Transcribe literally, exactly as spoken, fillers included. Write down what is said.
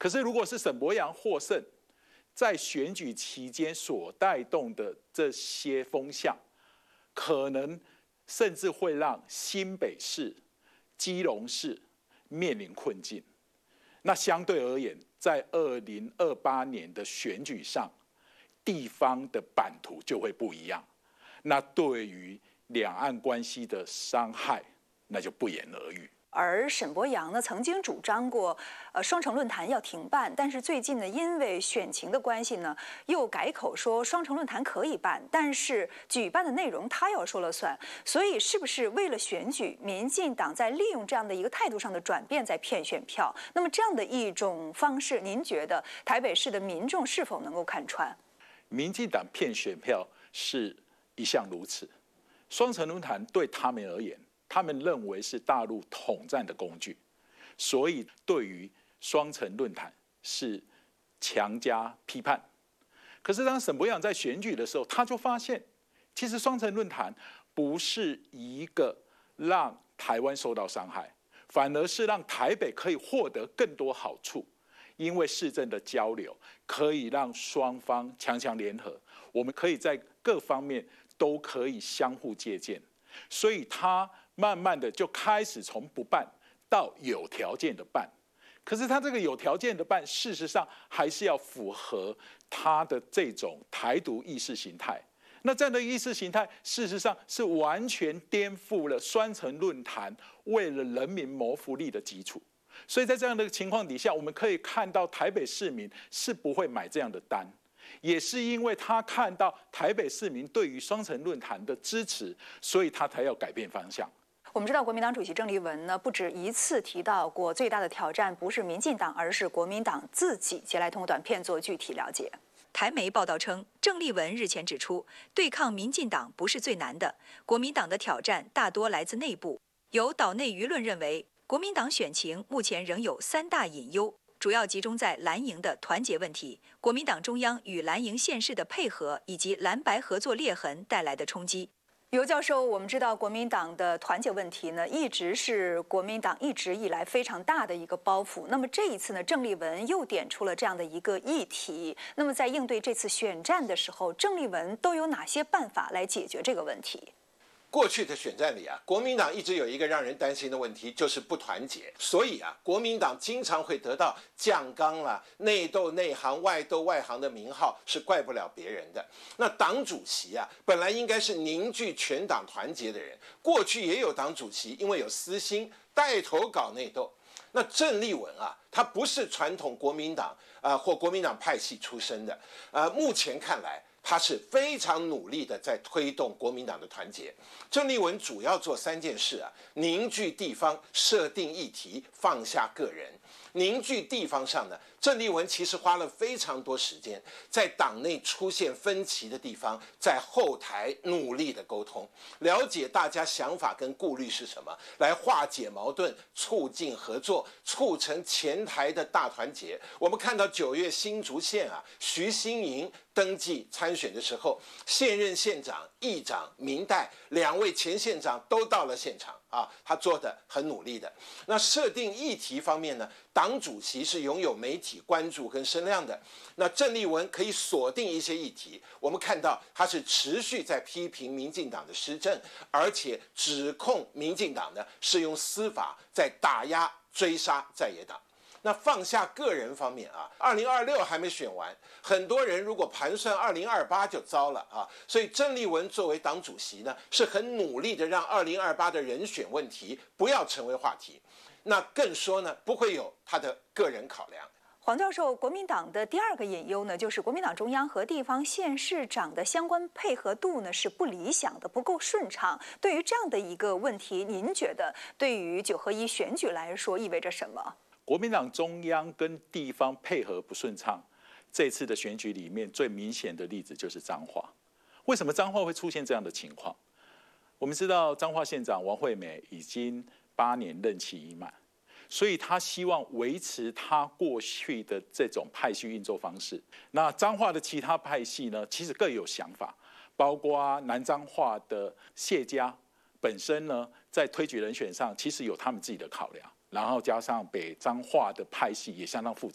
可是如果是沈伯洋获胜，在选举期间所带动的这些风向，可能甚至会让新北市、基隆市面临困境。那相对而言，在二零二八年的选举上，地方的版图就会不一样。那对于两岸关系的伤害，那就不言而喻。 而沈伯洋呢，曾经主张过，呃，双城论坛要停办，但是最近呢，因为选情的关系呢，又改口说双城论坛可以办，但是举办的内容他要说了算。所以，是不是为了选举，民进党在利用这样的一个态度上的转变，在骗选票？那么这样的一种方式，您觉得台北市的民众是否能够看穿？ 民进党骗选票是一向如此，双城论坛对他们而言，他们认为是大陆统战的工具，所以对于双城论坛是强加批判。可是当沈伯洋在选举的时候，他就发现，其实双城论坛不是一个让台湾受到伤害，反而是让台北可以获得更多好处。因为市政的交流可以让双方强强联合，我们可以在各方面都可以相互借鉴，所以他慢慢的就开始从不办到有条件的办。可是他这个有条件的办，事实上还是要符合他的这种台独意识形态。那这样的意识形态，事实上是完全颠覆了双城论坛为了人民谋福利的基础。所以在这样的情况底下，我们可以看到台北市民是不会买这样的单，也是因为他看到台北市民对于双城论坛的支持，所以他才要改变方向。 我们知道，国民党主席郑丽文呢不止一次提到过，最大的挑战不是民进党，而是国民党自己。接下来通过短片做具体了解。 台媒报道称，郑丽文日前指出，对抗民进党不是最难的，国民党的挑战大多来自内部。有岛内舆论认为，国民党选情目前仍有三大隐忧，主要集中在蓝营的团结问题、国民党中央与蓝营县市的配合，以及蓝白合作裂痕带来的冲击。 尤教授，我们知道国民党的团结问题呢，一直是国民党一直以来非常大的一个包袱。那么这一次呢，郑丽文又点出了这样的一个议题。那么在应对这次选战的时候，郑丽文都有哪些办法来解决这个问题？ 过去的选战里啊，国民党一直有一个让人担心的问题，就是不团结。所以啊，国民党经常会得到酱缸啦、内斗内行、外斗外行的名号，是怪不了别人的。那党主席啊，本来应该是凝聚全党团结的人，过去也有党主席因为有私心带头搞内斗。那郑丽文啊，他不是传统国民党啊、呃、或国民党派系出身的，呃，目前看来，他是非常努力的在推动国民党的团结。郑丽文主要做三件事啊：凝聚地方，设定议题，放下个人。凝聚地方上呢，郑丽文其实花了非常多时间，在党内出现分歧的地方，在后台努力的沟通，了解大家想法跟顾虑是什么，来化解矛盾，促进合作，促成前台的大团结。我们看到九月新竹县啊，徐新营登记参选的时候，现任县长、议长、民代两位前县长都到了现场啊，他做得很努力的。那设定议题方面呢，党主席是拥有媒体关注跟声量的。那郑丽文可以锁定一些议题，我们看到他是持续在批评民进党的施政，而且指控民进党呢是用司法在打压追杀在野党。那放下个人方面啊，二零二六还没选完，很多人如果盘算二零二八就糟了啊。所以郑丽文作为党主席呢，是很努力的让二零二八的人选问题不要成为话题。那更说呢，不会有他的个人考量。 黄教授，国民党的第二个隐忧呢，就是国民党中央和地方县市长的相关配合度呢是不理想的，不够顺畅。对于这样的一个问题，您觉得对于九合一选举来说意味着什么？ 国民党中央跟地方配合不顺畅，这次的选举里面最明显的例子就是彰化。为什么彰化会出现这样的情况？我们知道彰化县长王惠美已经八年任期已满，所以他希望维持他过去的这种派系运作方式。那彰化的其他派系呢，其实各有想法，包括南彰化的谢家本身呢，在推举人选上其实有他们自己的考量。然后加上北彰化的派系也相当复杂，